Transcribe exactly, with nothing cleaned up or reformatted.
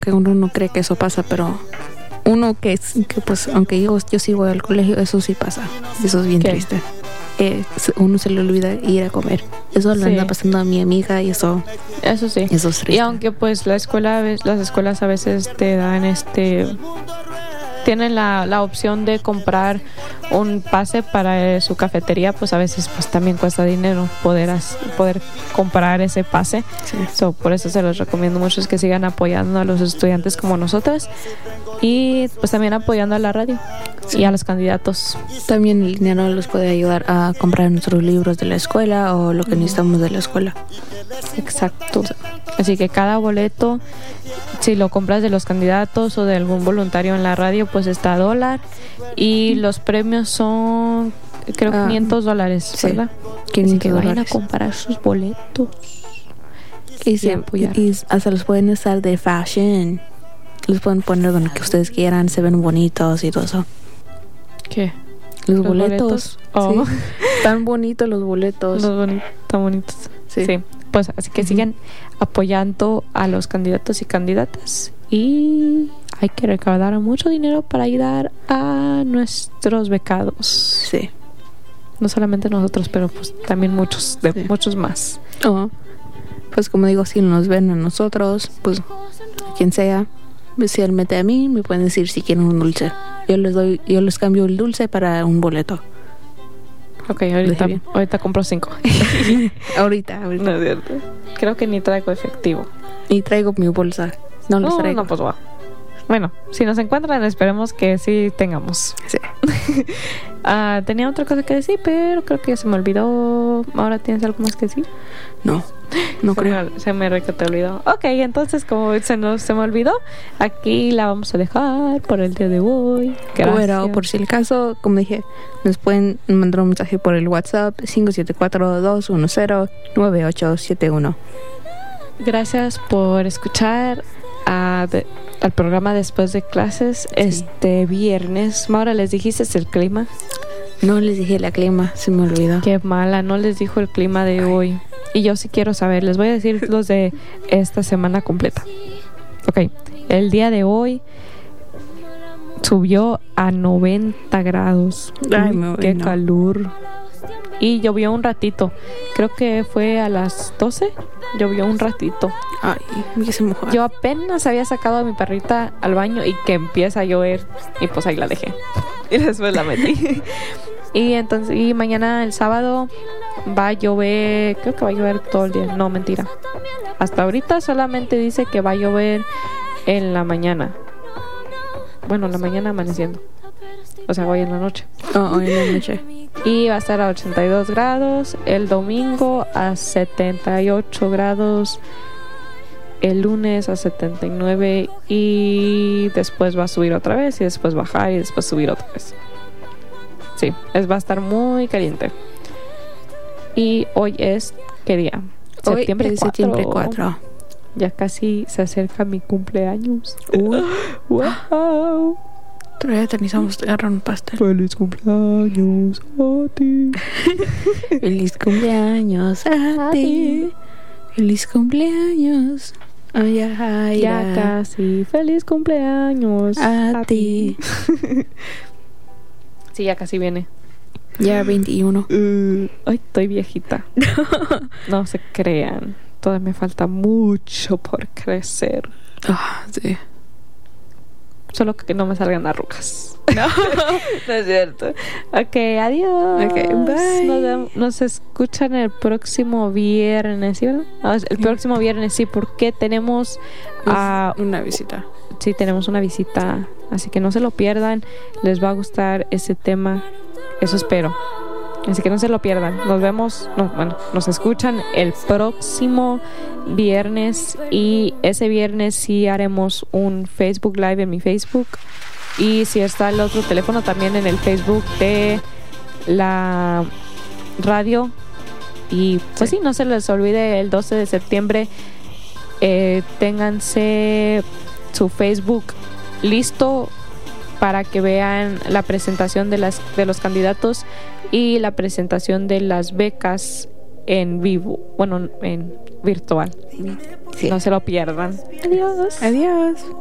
que uno no cree que eso pasa, pero uno que, que pues, aunque yo, yo sí voy al colegio, eso sí pasa. Eso es bien ¿Qué? triste. Eh, uno se le olvida ir a comer. Eso le Sí. anda pasando a mi amiga y eso, Eso sí. eso es triste. Y aunque pues la escuela, a veces- las escuelas a veces te dan este, tienen la, la opción de comprar un pase para eh, su cafetería, pues a veces pues también cuesta dinero poder as- poder comprar ese pase. Sí. So, por eso se los recomiendo mucho, es que sigan apoyando a los estudiantes como nosotras y pues también apoyando a la radio Sí. y a los candidatos. También el dinero los puede ayudar a comprar nuestros libros de la escuela o lo que necesitamos de la escuela. Exacto. Así que cada boleto, si lo compras de los candidatos o de algún voluntario en la radio, pues está a dólar. Y los premios son, creo, Ah, quinientos dólares, sí. ¿verdad? Así quinientos que vayan a dólares. comprar sus boletos. Y, se- apoyar. y hasta los pueden usar de fashion. Los pueden poner donde que ustedes quieran, se ven bonitos y todo eso. ¿Qué? Los, ¿Los boletos. boletos? Oh. Sí. Tan bonitos los boletos. Los bonitos, tan bonitos. Sí. Sí. Pues así que Ujú. sigan apoyando a los candidatos y candidatas. Y hay que recaudar mucho dinero para ayudar a nuestros becados. Sí. No solamente nosotros, pero pues también muchos, de Sí. muchos más. Oh. Pues como digo, si nos ven a nosotros, pues a quien sea, especialmente a mí, me pueden decir si quieren un dulce. Yo les doy, yo les cambio el dulce para un boleto. Ok, ahorita, bien. ahorita compro cinco. ahorita, ahorita. No es cierto. Creo que ni traigo efectivo. Y traigo mi bolsa. No les No, traigo. no, pues va. Bueno, si nos encuentran, esperemos que sí tengamos. Sí. Ah, tenía otra cosa que decir, pero creo que ya se me olvidó. ¿Ahora tienes algo más que decir? No, no se creo. Me, se me re que te olvidó. Ok, entonces como se nos se me olvidó, aquí la vamos a dejar por el día de hoy. Gracias. Pero por si el caso, como dije, nos pueden mandar un mensaje por el WhatsApp cinco siete cuatro, dos uno cero, nueve ocho siete uno. Gracias por escuchar a de- al programa después de clases este viernes. Maura, ¿les dijiste el clima? No les dije la clima, se me olvidó. Qué mala, no les dijo el clima de hoy. Y yo sí quiero saber, les voy a decir los de esta semana completa. Ok, el día de hoy subió a noventa grados. Ay, Uy, me- qué no. calor. Y llovió un ratito. Creo que fue a las doce. Llovió un ratito. Ay, ya se mojó. Yo apenas había sacado a mi perrita al baño y que empieza a llover. Y pues ahí la dejé. Y después la metí. Y entonces, y mañana el sábado va a llover. Creo que va a llover todo el día. No, mentira. Hasta ahorita solamente dice que va a llover en la mañana. Bueno, en la mañana amaneciendo. O sea, hoy en la noche. Oh, hoy en la noche. Y va a estar a ochenta y dos grados el domingo, a setenta y ocho grados el lunes, a setenta y nueve, y después va a subir otra vez y después bajar y después subir otra vez. Sí, es, va a estar muy caliente. Y hoy es, ¿qué día? Hoy Septiembre es cuatro. septiembre cuatro. Ya casi se acerca mi cumpleaños. Uy, ¡Wow! todavía necesitamos agarrar un pastel. ¡Feliz cumpleaños a ti! Feliz cumpleaños a ti. Feliz cumpleaños. Ay, ay, Ya ay. casi. Feliz cumpleaños A ti. Sí, ya casi viene. Ya veintiuno. Uh, ay, estoy viejita. No se crean. Todavía me falta mucho por crecer. Ah, sí. Solo que no me salgan arrugas. No, no es cierto. Ok, adiós. Ok, bye. Nos, vemos- nos escuchan el próximo viernes, ¿sí, verdad? Ah, el próximo viernes, sí, porque tenemos a Una visita. sí, tenemos una visita, así que no se lo pierdan, les va a gustar ese tema, eso espero, así que no se lo pierdan. Nos vemos, no, bueno, nos escuchan el próximo viernes, y ese viernes sí haremos un Facebook Live en mi Facebook, y si está el otro teléfono también en el Facebook de la radio. Y pues sí, no se les olvide el doce de septiembre, eh, ténganse su Facebook listo para que vean la presentación de las de los candidatos y la presentación de las becas en vivo, bueno, en virtual. Sí. No se lo pierdan. Adiós. Adiós.